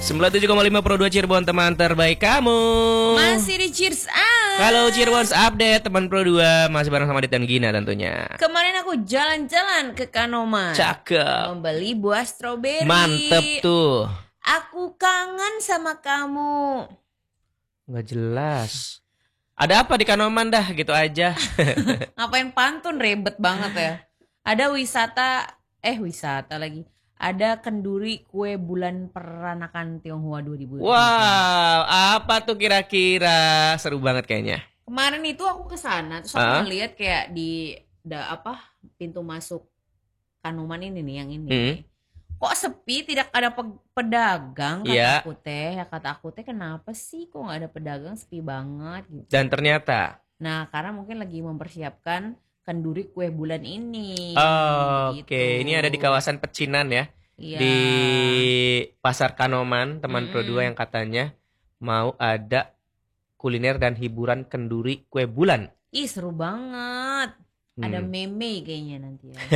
97,5 Pro 2 Cirebon, teman terbaik kamu. Masih di Cheers Up. Halo Cirebon Update, teman Pro 2. Masih bareng sama Dit dan Gina tentunya. Kemarin aku jalan-jalan ke Kanoman. Cakep. Membeli buah stroberi. Mantep tuh. Aku kangen sama kamu. Nggak jelas. Ada apa di Kanoman dah, gitu aja. Ngapain pantun, ribet banget ya. Ada wisata lagi. Ada kenduri kue bulan peranakan Tionghoa 2020. Wow, apa tuh kira-kira? Seru banget kayaknya. Kemarin itu aku ke sana terus aku ngeliat kayak di pintu masuk Kanoman ini nih, yang ini. Kok sepi, tidak ada pedagang, kata aku teh kenapa sih kok nggak ada pedagang, sepi banget gitu. Dan ternyata karena mungkin lagi mempersiapkan kenduri kue bulan ini. Oke. Ini ada di kawasan Pecinan ya. Iya. Di Pasar Kanoman, teman Pro 2 yang katanya mau ada kuliner dan hiburan kenduri kue bulan. Ih, seru banget. Ada meme kayaknya nanti ya.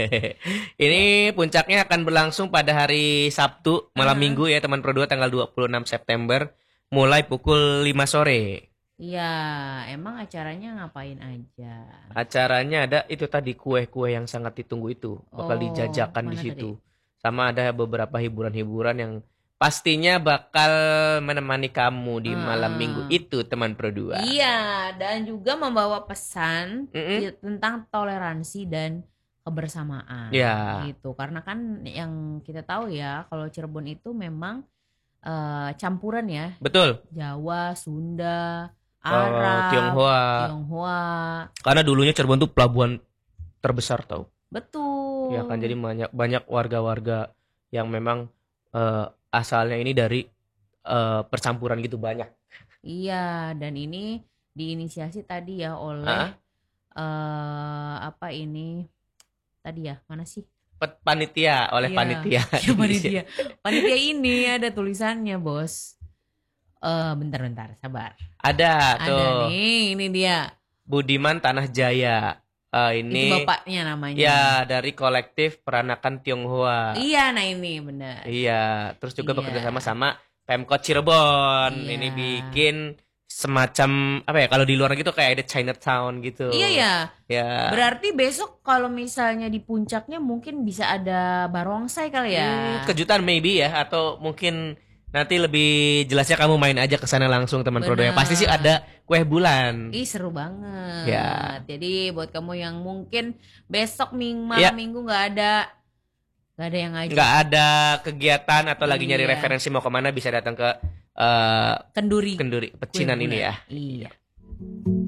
Ini puncaknya akan berlangsung pada hari Sabtu malam Minggu ya teman Pro 2, tanggal 26 September mulai pukul 5 sore. Iya, emang acaranya ngapain aja? Acaranya ada itu tadi, kue-kue yang sangat ditunggu itu bakal dijajakan di situ. Sama ada beberapa hiburan-hiburan yang pastinya bakal menemani kamu di malam minggu itu, teman Pro 2. Iya, dan juga membawa pesan tentang toleransi dan kebersamaan. Gitu. Karena kan yang kita tahu ya, kalau Cirebon itu memang campuran ya. Betul. Jawa, Sunda, Arab, Tionghoa. Karena dulunya Cirebon tuh pelabuhan terbesar tau. Betul. Ya kan, jadi banyak warga-warga yang memang asalnya ini dari percampuran gitu banyak. Iya, dan ini diinisiasi tadi ya oleh panitia. Panitia ini ada tulisannya, Bos. Bentar, sabar. Ada tuh. Ini dia. Budiman Tanah Jaya. Ini itu bapaknya namanya. Ya, dari kolektif peranakan Tionghoa. Iya, nah ini benar. Iya, terus juga bekerja sama Pemkot Cirebon. Iya. Ini bikin semacam apa ya, kalau di luar gitu kayak ada Chinatown gitu. Iya. Berarti besok kalau misalnya di puncaknya mungkin bisa ada barongsai kali ya. Kejutan maybe ya, atau mungkin nanti lebih jelasnya kamu main aja ke sana langsung, teman Pro 2. Pasti sih ada kue bulan. Ih, seru banget. Ya. Jadi buat kamu yang mungkin besok malam minggu nggak ada yang ngajak, nggak ada kegiatan atau lagi nyari referensi mau kemana, bisa datang ke kenduri Pecinan ini ya. Iya.